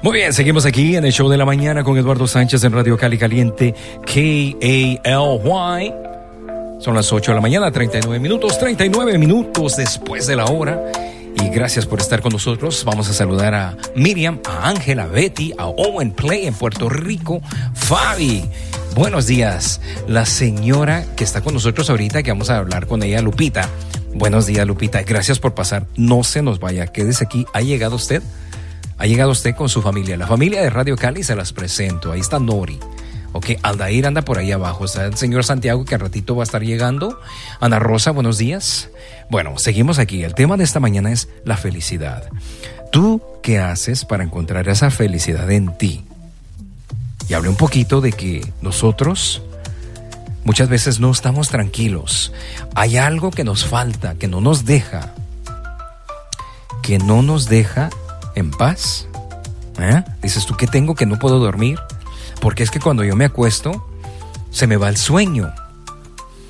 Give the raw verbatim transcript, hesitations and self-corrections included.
Muy bien, seguimos aquí en el show de la mañana con Eduardo Sánchez en Radio Cali Caliente, K A L Y. Son las ocho de la mañana, treinta y nueve minutos, treinta y nueve minutos después de la hora. Y gracias por estar con nosotros. Vamos a saludar a Miriam, a Ángela, a Betty, a Owen Play en Puerto Rico, Fabi. Buenos días. La señora que está con nosotros ahorita, que vamos a hablar con ella, Lupita. Buenos días, Lupita. Gracias por pasar. No se nos vaya. Quédese aquí. ¿Ha llegado usted? Ha llegado usted con su familia. La familia de Radio Cali se las presento. Ahí está Nori. Ok, Aldair anda por ahí abajo. Está el señor Santiago, que al ratito va a estar llegando. Ana Rosa, buenos días. Bueno, seguimos aquí. El tema de esta mañana es la felicidad. ¿Tú qué haces para encontrar esa felicidad en ti? Y hablé un poquito de que nosotros muchas veces no estamos tranquilos. Hay algo que nos falta, que no nos deja, que no nos deja en paz. ¿Eh? Dices tú, ¿qué tengo que no puedo dormir? Porque es que cuando yo me acuesto, se me va el sueño.